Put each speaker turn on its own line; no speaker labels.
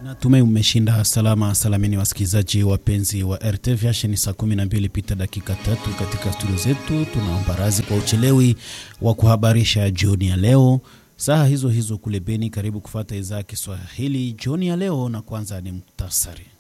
Natumai umeshinda salama salamini wasikilizaji wapenzi wa RTV. Ni saa 12 pita dakika 3 katika studio zetu. Tunaomba radhi kwa uchelewi wa kuhabarisha jioni ya leo. Saa hizo kule Beni. Karibu kufuata idhaa ya Kiswahili jioni ya leo, na kwanza ni muhtasari.